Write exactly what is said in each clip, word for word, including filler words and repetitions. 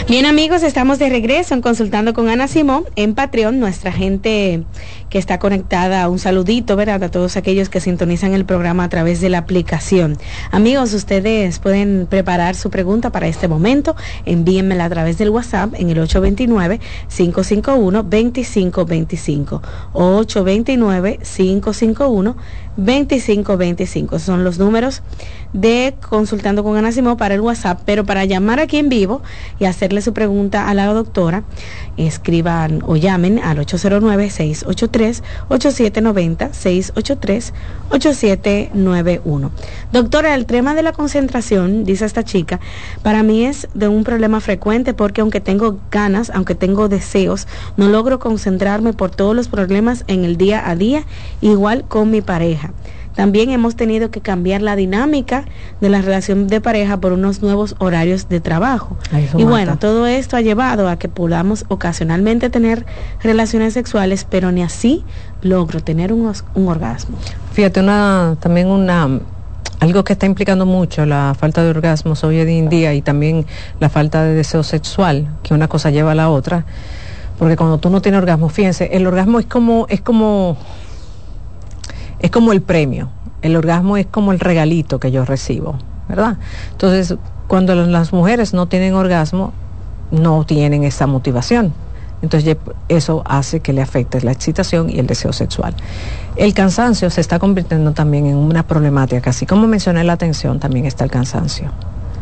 Bien, amigos, estamos de regreso en Consultando con Ana Simón en Patreon. Nuestra gente que está conectada, un saludito, ¿verdad?, a todos aquellos que sintonizan el programa a través de la aplicación. Amigos, ustedes pueden preparar su pregunta para este momento. Envíenmela a través del WhatsApp en el ocho dos nueve, cinco cinco uno, dos cinco dos cinco. ocho dos nueve, cinco cinco uno, dos cinco dos cinco. Son los números de Consultando con Ana Simón para el WhatsApp, pero para llamar aquí en vivo y hacerle su pregunta a la doctora, escriban o llamen al ocho cero nueve, seis ocho tres, ocho siete nueve cero, seis ocho tres, ocho siete nueve uno. Doctora, el tema de la concentración, dice esta chica, para mí es de un problema frecuente porque aunque tengo ganas, aunque tengo deseos, no logro concentrarme por todos los problemas en el día a día, igual con mi pareja. También hemos tenido que cambiar la dinámica de la relación de pareja por unos nuevos horarios de trabajo. Y bueno, todo esto ha llevado a que podamos ocasionalmente tener relaciones sexuales, pero ni así logro tener un, un orgasmo. Fíjate, una también una algo que está implicando mucho la falta de orgasmos hoy en día y también la falta de deseo sexual, que una cosa lleva a la otra, porque cuando tú no tienes orgasmo, fíjense, el orgasmo es como es como es como el premio, el orgasmo es como el regalito que yo recibo, ¿verdad? Entonces, cuando las mujeres no tienen orgasmo, no tienen esa motivación. Entonces, eso hace que le afecte la excitación y el deseo sexual. El cansancio se está convirtiendo también en una problemática, así como mencioné la tensión, también está el cansancio.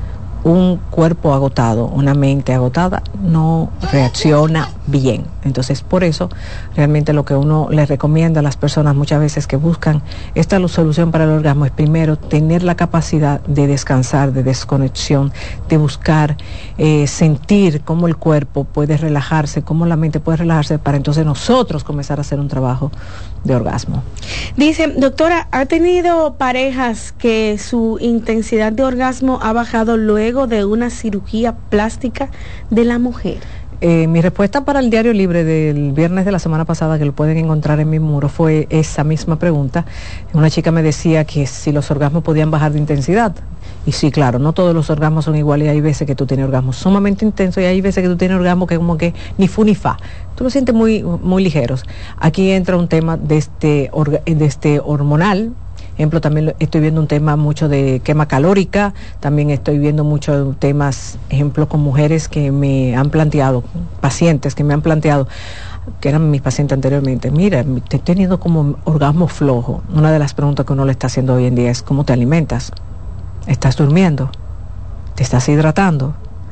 Un cuerpo agotado, una mente agotada, no reacciona bien. Entonces, por eso, realmente lo que uno le recomienda a las personas muchas veces que buscan esta solución para el orgasmo es primero tener la capacidad de descansar, de desconexión, de buscar, eh, sentir cómo el cuerpo puede relajarse, cómo la mente puede relajarse, para entonces nosotros comenzar a hacer un trabajo de orgasmo. Dice, doctora, ¿ha tenido parejas que su intensidad de orgasmo ha bajado luego de una cirugía plástica de la mujer? Eh, mi respuesta para el Diario Libre del viernes de la semana pasada, que lo pueden encontrar en mi muro, fue esa misma pregunta. Una chica me decía que si los orgasmos podían bajar de intensidad. Y sí, claro, no todos los orgasmos son iguales. Hay veces que tú tienes orgasmos sumamente intensos y hay veces que tú tienes orgasmos que como que ni fu ni fa. Tú lo sientes muy, muy ligeros. Aquí entra un tema de este, de este hormonal. Ejemplo, también estoy viendo un tema mucho de quema calórica, también estoy viendo muchos temas, ejemplo, con mujeres que me han planteado, pacientes que me han planteado, que eran mis pacientes anteriormente, mira, estoy teniendo como orgasmo flojo. Una de las preguntas que uno le está haciendo hoy en día es, ¿cómo te alimentas? ¿Estás durmiendo? ¿Te estás hidratando?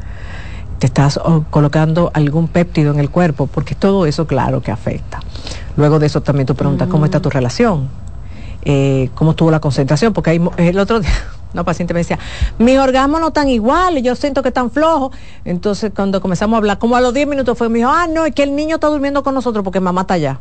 ¿Te estás oh, colocando algún péptido en el cuerpo? Porque todo eso, claro, que afecta. Luego de eso también tú preguntas, mm. ¿cómo está tu relación? Eh, cómo estuvo la concentración, porque hay, el otro día una paciente me decía, mis orgasmos no están iguales, yo siento que están flojos. Entonces cuando comenzamos a hablar, como a los diez minutos fue, me dijo, ah, no, es que el niño está durmiendo con nosotros porque mamá está allá.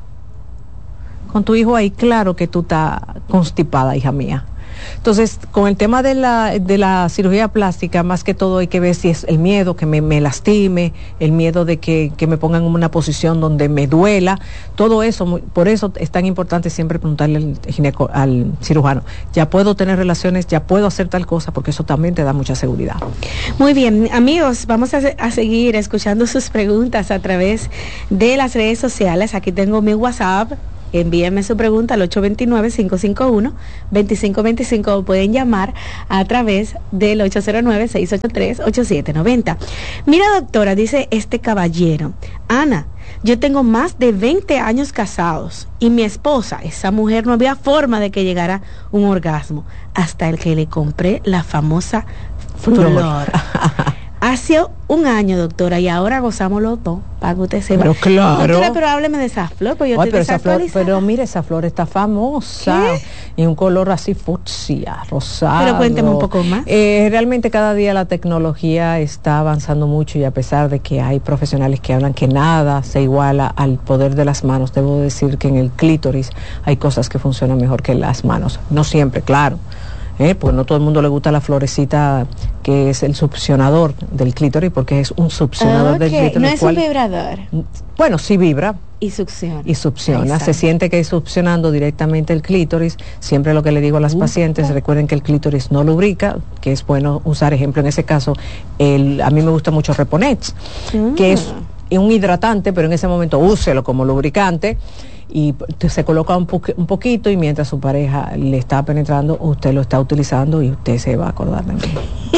Con tu hijo ahí, claro que tú estás constipada, hija mía. Entonces, con el tema de la, de la cirugía plástica, más que todo hay que ver si es el miedo que me, me lastime, el miedo de que, que me pongan en una posición donde me duela, todo eso. Por eso es tan importante siempre preguntarle al, gineco, al cirujano, ya puedo tener relaciones, ya puedo hacer tal cosa, porque eso también te da mucha seguridad. Muy bien, amigos, vamos a, a seguir escuchando sus preguntas a través de las redes sociales. Aquí tengo mi WhatsApp. Envíenme su pregunta al ocho dos nueve, cinco cinco uno, dos cinco dos cinco o pueden llamar a través del ocho cero nueve, seis ocho tres, ocho siete nueve cero. Mira, doctora, dice este caballero, Ana, yo tengo más de veinte años casados y mi esposa, esa mujer, no había forma de que llegara un orgasmo hasta el que le compré la famosa flor. flor. Hace un año, doctora, y ahora gozamos los dos, para que usted sepa. Pero claro. Doctora, pero hábleme de esa flor, pues yo Ay, estoy pero esa flor, pero mire, esa flor está famosa. ¿Qué? Y un color así fucsia, rosado. Pero cuénteme un poco más. Eh, realmente cada día la tecnología está avanzando mucho y a pesar de que hay profesionales que hablan que nada se iguala al poder de las manos, debo decir que en el clítoris hay cosas que funcionan mejor que las manos. No siempre, claro. ¿eh? Pues no todo el mundo le gusta la florecita que es el succionador del clítoris, porque es un succionador okay. del clítoris. No es cual, un vibrador. Bueno, sí vibra. Y succiona. Y succiona. Exacto. Se siente que es succionando directamente el clítoris. Siempre lo que le digo a las uh, pacientes, uh. recuerden que el clítoris no lubrica, que es bueno usar, ejemplo, en ese caso, el, a mí me gusta mucho Reponets, uh. que es un hidratante, pero en ese momento úselo como lubricante. Y se coloca un, po un poquito y mientras su pareja le está penetrando, usted lo está utilizando y usted se va a acordar de mí.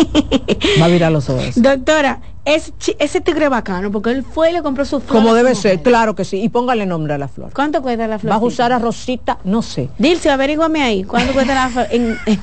Va a virar los ojos. Doctora, ese, ese tigre bacano, porque él fue y le compró su flor. Como debe ser, claro que sí. Y póngale nombre a la flor. ¿Cuánto cuesta la flor? ¿Vas a usar a Rosita? No sé. Dilce, averígame ahí. ¿Cuánto cuesta la flor? En, en,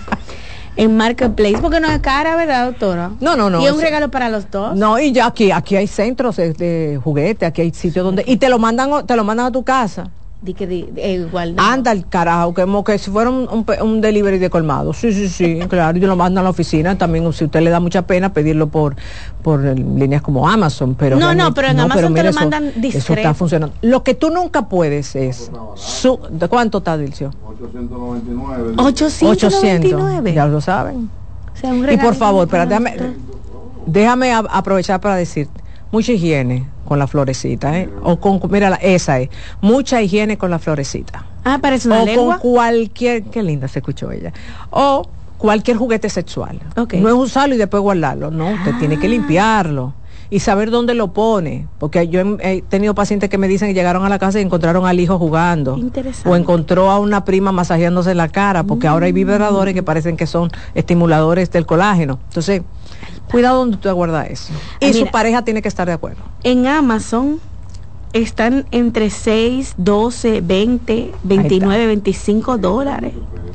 en Marketplace, porque no es cara, ¿verdad, doctora? No, no, no. Y es un regalo para los dos. No, y ya aquí, aquí hay centros de, de juguete, aquí hay sitios donde... Y te lo mandan, te lo mandan a tu casa. Di que di, eh, igual no. Anda el carajo, que como que si fuera un, un, un delivery de colmado. Sí, sí, sí, claro, yo lo mando a la oficina. También si a usted le da mucha pena pedirlo por por líneas como Amazon, pero no, no, pero en no, Amazon pero mira, te lo eso, mandan discreto. Eso está funcionando. Lo que tú nunca puedes es su, ¿de cuánto está, Dilcio? ochocientos noventa y nueve. ochocientos noventa y nueve. Ya lo saben. O sea, un y por favor, espérate, déjame, déjame a, aprovechar para decirte, mucha higiene con la florecita, ¿eh? O con, mira, esa es, mucha higiene con la florecita. Ah, parece una o lengua. Con cualquier, qué linda se escuchó ella. O cualquier juguete sexual. Okay. No es usarlo y después guardarlo, no, usted ah. tiene que limpiarlo y saber dónde lo pone, porque yo he, he tenido pacientes que me dicen que llegaron a la casa y encontraron al hijo jugando. Interesante. O encontró a una prima masajeándose la cara, porque mm. ahora hay vibradores que parecen que son estimuladores del colágeno. Entonces, cuidado donde usted guarda eso. Y ah, su mira, pareja tiene que estar de acuerdo. En Amazon están entre seis, doce, veinte, veintinueve, veinticinco dólares.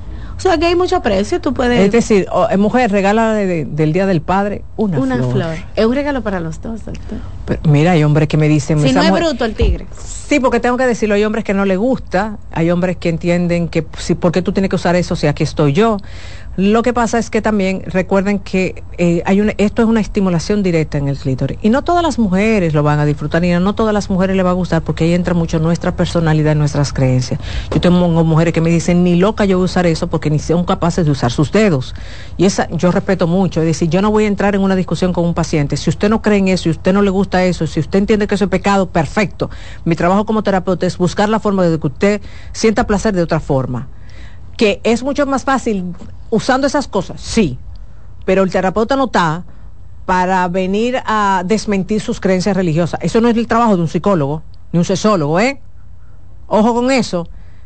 O sea que hay mucho precio, tú puedes... Es decir, oh, mujer, regala de, de, del Día del Padre una, una flor. flor. Es un regalo para los dos, doctor. Pero, mira, hay hombres que me dicen... Si no mujer, es bruto el tigre. Sí, porque tengo que decirlo, hay hombres que no les gusta, hay hombres que entienden que, si, ¿por qué tú tienes que usar eso si aquí estoy yo? Lo que pasa es que también recuerden que eh, hay una, esto es una estimulación directa en el clítoris. Y no todas las mujeres lo van a disfrutar, y no todas las mujeres les va a gustar, porque ahí entra mucho nuestra personalidad, nuestras creencias. Yo tengo mujeres que me dicen, ni loca yo voy a usar eso, porque ni son capaces de usar sus dedos. Y esa yo respeto mucho, es decir, yo no voy a entrar en una discusión con un paciente. Si usted no cree en eso, si usted no le gusta eso, si usted entiende que eso es pecado, perfecto. Mi trabajo como terapeuta es buscar la forma de que usted sienta placer de otra forma. Que es mucho más fácil usando esas cosas, sí, pero el terapeuta no está para venir a desmentir sus creencias religiosas. Eso no es el trabajo de un psicólogo, ni un sexólogo, ¿eh? Ojo con eso.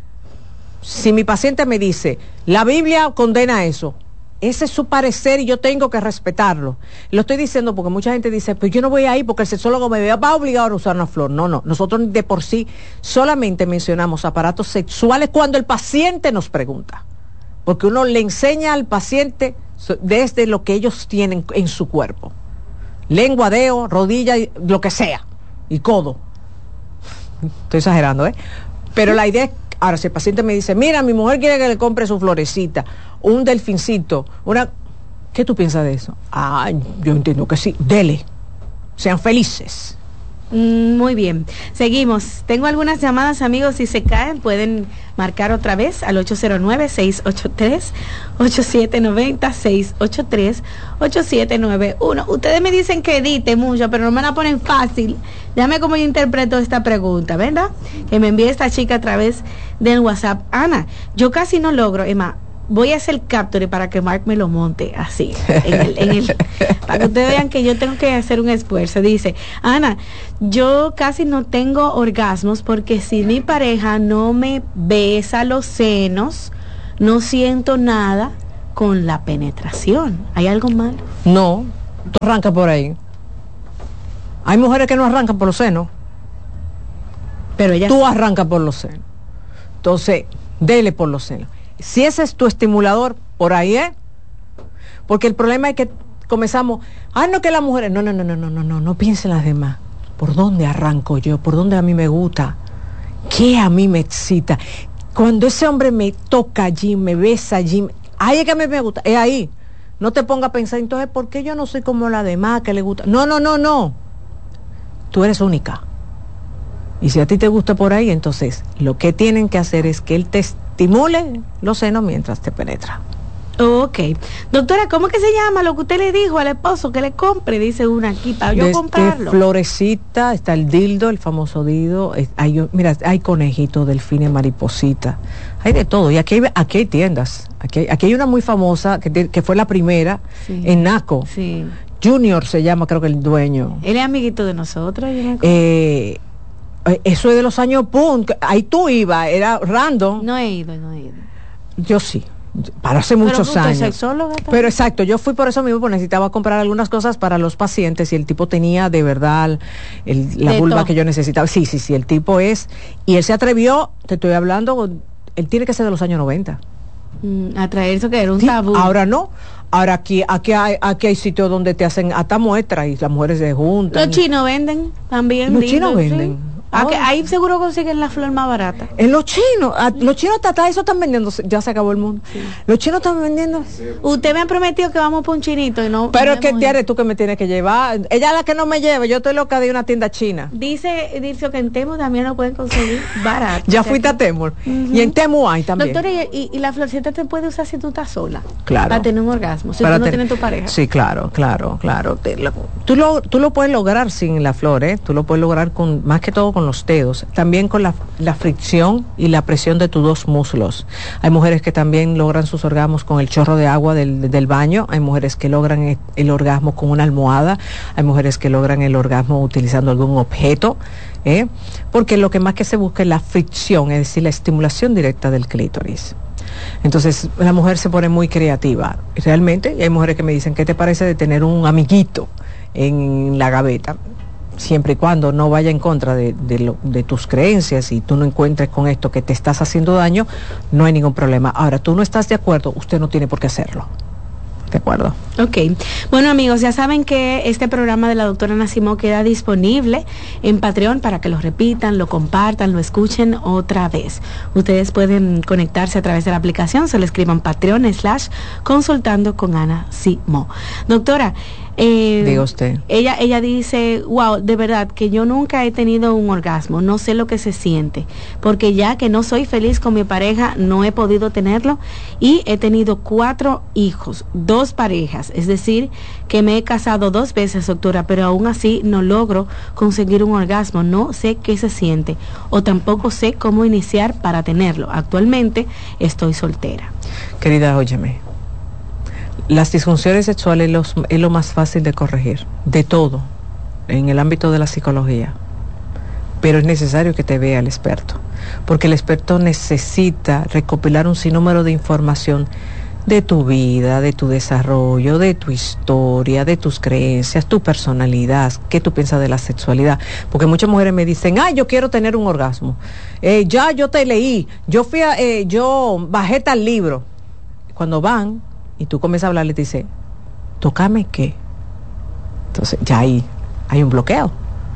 Si mi paciente me dice, la Biblia condena eso, ese es su parecer y yo tengo que respetarlo. Lo estoy diciendo porque mucha gente dice, pues yo no voy ahí porque el sexólogo me va a obligar a usar una flor. No, no, nosotros de por sí solamente mencionamos aparatos sexuales cuando el paciente nos pregunta. Porque uno le enseña al paciente desde lo que ellos tienen en su cuerpo. Lengua, dedo, rodilla, lo que sea. Y codo. Estoy exagerando, ¿eh? Pero la idea es, ahora si el paciente me dice, mira, mi mujer quiere que le compre su florecita, un delfincito, una... ¿Qué tú piensas de eso? Ah, yo entiendo que sí, dele. Sean felices. Muy bien, seguimos. Tengo algunas llamadas, amigos, si se caen pueden marcar otra vez al ocho cero nueve, seis ocho tres, ocho siete nueve cero, seis ocho tres, ocho siete nueve uno. Ustedes me dicen que edite mucho, pero no me la ponen fácil. Déjame cómo yo interpreto esta pregunta, ¿verdad? Que me envíe esta chica a través del WhatsApp. Ana, yo casi no logro, Emma, voy a hacer capture para que Mark me lo monte así, en el, en el, para que ustedes vean que yo tengo que hacer un esfuerzo. Dice, Ana, yo casi no tengo orgasmos porque si mi pareja no me besa los senos, no siento nada con la penetración. ¿Hay algo malo? No, tú arrancas por ahí. Hay mujeres que no arrancan por los senos, pero ellas... Tú arrancas por los senos. Entonces, dele por los senos. Si ese es tu estimulador, por ahí es. ¿eh? Porque el problema es que comenzamos, ah, no, que las mujeres, no, no, no, no, no, no, no, no piensen las demás. ¿Por dónde arranco yo? ¿Por dónde a mí me gusta? ¿Qué a mí me excita? Cuando ese hombre me toca allí, me besa allí, ahí es que a mí me gusta, es ahí. No te pongas a pensar, entonces, ¿por qué yo no soy como la demás que le gusta? No, no, no, no. Tú eres única. Y si a ti te gusta por ahí, entonces lo que tienen que hacer es que él te estimule los senos mientras te penetra. Ok. Doctora, ¿cómo que se llama lo que usted le dijo al esposo que le compre? Dice una aquí, para yo Desde comprarlo. Florecita, está el dildo, el famoso dildo. es- Hay, mira, hay conejitos, delfines, mariposita. Hay de todo. Y aquí hay, aquí hay tiendas. Aquí hay, aquí hay una muy famosa, que, te- que fue la primera, Sí. en Naco. Sí. Junior se llama, creo que el dueño. Él es amiguito de nosotros. Yo me acuerdo. Eh, eh, eso es de los años punk. Ahí tú ibas, era random. No he ido, no he ido. Yo sí. Para hace Pero muchos usted es años. sexóloga también. Pero exacto, yo fui por eso mismo, porque necesitaba comprar algunas cosas para los pacientes y el tipo tenía de verdad el- la De vulva todo. que yo necesitaba. Sí, sí, sí, el tipo es, y él se atrevió, te estoy hablando, él tiene que ser de los años noventa. Mm, a traer eso que era un Sí, tabú. ahora no. Ahora aquí, aquí hay, aquí hay sitios donde te hacen hasta muestras y las mujeres se juntan. Los chinos venden también. Los dildos, chinos sí. venden. Ah, Oh. que ahí seguro consiguen la flor más barata. En los chinos, a- los chinos hasta eso están vendiendo, ya se acabó el mundo. Los chinos están vendiendo. Usted me ha prometido que vamos por un chinito y no. Pero no es que hemos te ido. haré tú que me tienes que llevar. Ella es la que no me lleva, yo estoy loca de una tienda china. Dice, dice que en Temu también lo pueden conseguir barato. Ya O sea fuiste que- a Temor. Ujú. Y en Temu hay también. Doctora, y, y- y la florcita te puede usar si tú estás sola. Claro. Para tener un orgasmo. Si Para tú no ten- tienes tu pareja. Sí, claro, claro, claro. Te lo- tú, lo, tú lo puedes lograr sin la flor, ¿eh? Tú lo puedes lograr con, más que todo con los dedos. También con la, la fricción y la presión de tus dos muslos. Hay mujeres que también logran sus orgasmos con el chorro de agua del, del baño. Hay mujeres que logran el, el orgasmo con una almohada. Hay mujeres que logran el orgasmo utilizando algún objeto. ¿eh? Porque lo que más que se busca es la fricción, es decir, la estimulación directa del clítoris. Entonces la mujer se pone muy creativa. Realmente, y hay mujeres que me dicen, ¿qué te parece de tener un amiguito en la gaveta? Siempre y cuando no vaya en contra de, de, lo, de tus creencias y tú no encuentres con esto que te estás haciendo daño, no hay ningún problema. Ahora, tú no estás de acuerdo, usted no tiene por qué hacerlo. ¿De acuerdo? Ok. Bueno, amigos, ya saben que este programa de la doctora Ana Simó queda disponible en Patreon para que lo repitan, lo compartan, lo escuchen otra vez. Ustedes pueden conectarse a través de la aplicación, se lo escriban Patreon slash consultando con Ana Simó. Doctora, eh, Diga usted. Ella, ella dice, wow, de verdad que yo nunca he tenido un orgasmo, no sé lo que se siente, porque ya que no soy feliz con mi pareja, no he podido tenerlo y he tenido cuatro hijos, dos parejas, es decir, que me he casado dos veces, doctora, pero aún así no logro conseguir un orgasmo, no sé qué se siente o tampoco sé cómo iniciar para tenerlo. Actualmente estoy soltera. Querida, óyeme. Las disfunciones sexuales es, los, es lo más fácil de corregir, de todo, en el ámbito de la psicología. Pero es necesario que te vea el experto, porque el experto necesita recopilar un sinnúmero de información de tu vida, de tu desarrollo, de tu historia, de tus creencias, tu personalidad, qué tú piensas de la sexualidad. Porque muchas mujeres me dicen, ah, yo quiero tener un orgasmo. Eh, ya yo te leí, yo fui a, eh, yo bajé tal libro. Cuando van y tú comienzas a hablarle, te dice, tócame qué. Entonces ya ahí hay un bloqueo.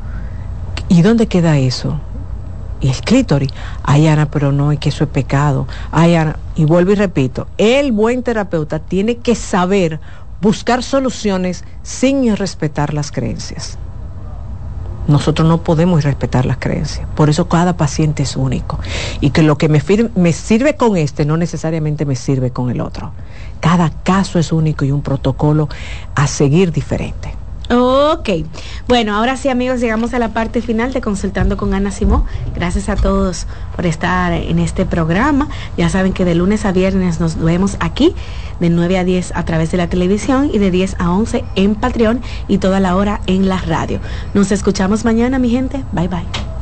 ¿Y dónde queda eso? Y el clítoris. Ay, Ana, pero no, es que eso es pecado. Ay, Ana, y vuelvo y repito, el buen terapeuta tiene que saber buscar soluciones sin irrespetar las creencias. Nosotros no podemos irrespetar las creencias. Por eso cada paciente es único. Y que lo que me, fir- me sirve con este no necesariamente me sirve con el otro. Cada caso es único y un protocolo a seguir diferente. Ok, bueno, ahora sí, amigos, llegamos a la parte final de Consultando con Ana Simó. Gracias a todos por estar en este programa. Ya saben que de lunes a viernes nos vemos aquí de nueve a diez a través de la televisión y de diez a once en Patreon y toda la hora en la radio. Nos escuchamos mañana, mi gente. Bye bye.